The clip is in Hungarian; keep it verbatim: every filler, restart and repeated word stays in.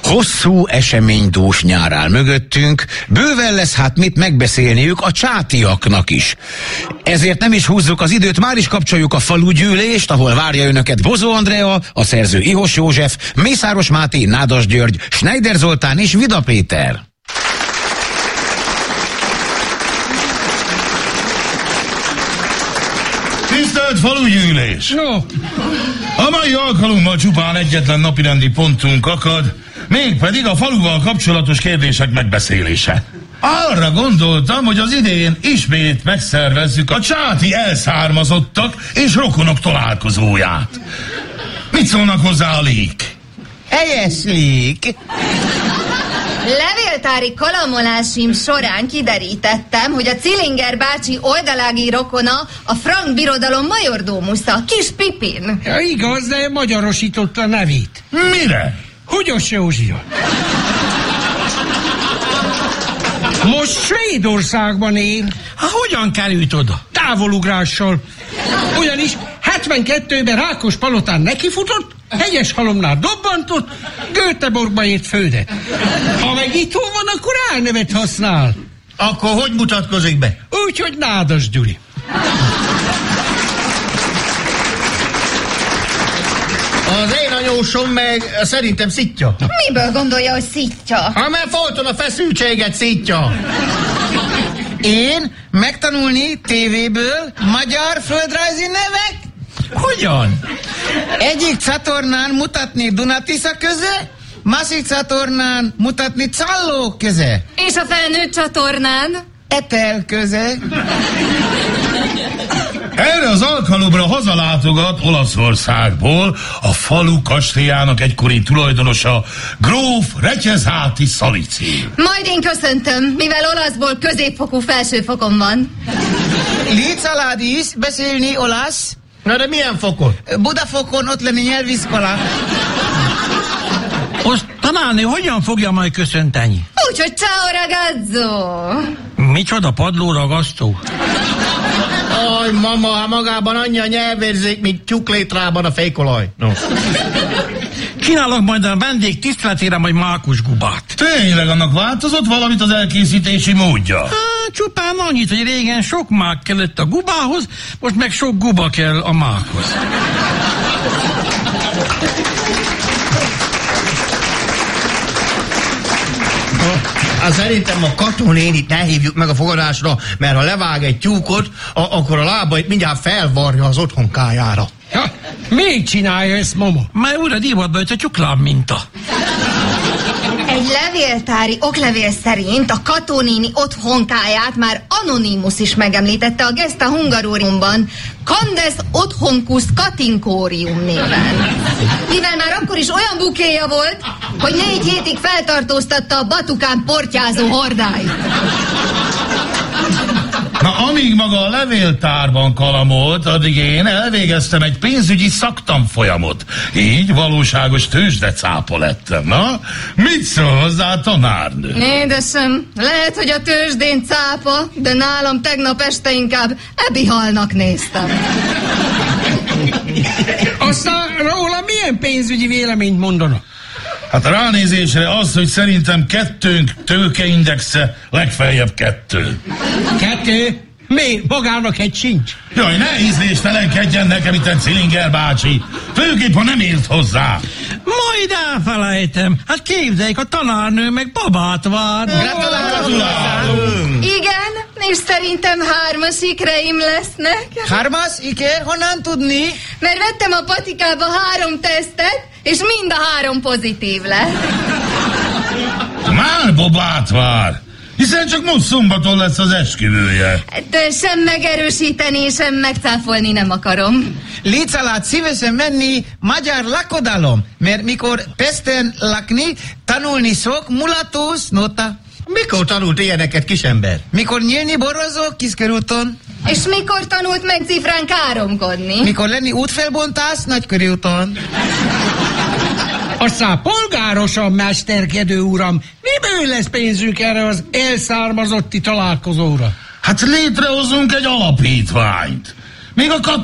Hosszú eseménydús nyár áll mögöttünk, bőven lesz hát mit megbeszélniük a csátiaknak is. Ezért nem is húzzuk az időt, már is kapcsoljuk a falugyűlést, ahol várja önöket Bozó Andrea, a szerző Ihos József, Mészáros Máté, Nádas György, Schneider Zoltán és Vida Péter. Tisztelt falugyűlés! No. A mai alkalommal csupán egyetlen napirendi pontunk akad, mégpedig a faluval kapcsolatos kérdések megbeszélése. Arra gondoltam, hogy az idén ismét megszervezzük a csáti elszármazottak és rokonok találkozóját. Mit szólnak hozzá a lék? Helyes lék! Levéltári kalamolásim során kiderítettem, hogy a Cillinger bácsi oldalági rokona a frank birodalom majordómusza, Kis Pipin. Ja, igaz, de magyarosította a nevét. Mire? Hogyos Józsia. Most Svédországban él. Hát hogyan került oda? Távolugrással. Ugyanis hetvenkettőben Rákos palotán nekifutott, Hegyes halomnál dobbantott, Göteborgba ért földet. Ha meg itthon van, akkor álnevet használ. Akkor hogy mutatkozik be? Úgyhogy Nádas Gyuri. Az én anyósom meg szerintem szitja. Miből gondolja, hogy szitja? Ha mert folyton a feszültséget szitja. Én megtanulni tévéből magyar földrajzi nevek? Hogyan? Egyik csatornán mutatni Dunatisza köze, másik csatornán mutatni Czalló köze. És a felnőtt csatornán? Etel köze. Erre az alkalomra hazalátogat Olaszországból a falu kastélyának egykori tulajdonosa, gróf Retyezháti Szalicé. Majd én köszöntöm, mivel olaszból középfokú felsőfokon van. Légy Aládi is beszélni olasz. Na de milyen fokon? Budafokon ott lenni nyelviskola. Azt tanárnő hogyan fogja majd köszönteni? Úgyhogy ciao ragazzo. Micsoda padlóragasztó? Aj, mama, ha magában annyi a nyelvérzék, mint tyúklétrában a fékolaj. No. Csinálok majd a vendég tiszteletére majd mákusgubát. Tényleg annak változott valamit az elkészítési módja? Hát, csupán annyit, hogy régen sok mák kellett a gubához, most meg sok guba kell a mákhoz. Hát szerintem a katonénit ne hívjuk meg a fogadásra, mert ha levág egy tyúkot, a- akkor a lábait mindjárt felvarja az otthonkájára. Ja, még csinálja ezt, mama? Már újra divatba jött a csuklám minta. Egy levéltári oklevél szerint a Katonéni otthonkáját már Anonymous is megemlítette a Gesta Hungarorumban, Candes Otthoncus Katinkórium néven. Mivel már akkor is olyan bukéja volt, hogy négy hétig feltartóztatta a Batukán portyázó hordáit. Na, amíg maga a levéltárban kalamolt, addig én elvégeztem egy pénzügyi szaktanfolyamot. Így valóságos tőzsdecápa lettem. Na, mit szól hozzá, tanárnő? Édesem, lehet, hogy a tőzsdén cápa, de nálam tegnap este inkább ebihalnak néztem. Aztán róla milyen pénzügyi véleményt mondanak? Hát a ránézésre az, hogy szerintem kettőnk tőkeindexe legfeljebb kettő. Kettő? Miért? Magának egy sincs. Jaj, ne ízléstelenkedjen nekem itt a Cillinger bácsi. Főképp, ha nem ért hozzá. Majd elfelejtem. Hát képzeljék, a tanárnő meg babát vár. Gratulálunk! Igen, és szerintem hármas ikreim lesznek. Hármas, Iker, honnan tudni? Mert vettem a patikába három tesztet, és mind a három pozitív lett. Már babát vár, hiszen csak most szombaton lesz az esküvője. De sem megerősíteni, sem megcáfolni nem akarom. Légy Alát szívesen menni magyar lakodalom, mert mikor Pesten lakni, tanulni sok mulatus nota. Mikor tanult ilyeneket, kisember? Mikor nyílni borozó Kiskörúton. És mikor tanult meg cifrán káromkodni? Mikor lenni útfelbontás Nagykörúton. Aztán polgárosan, mesterkedő uram, miből lesz pénzünk erre az elszármazotti találkozóra? Hát létrehozunk egy alapítványt. Még a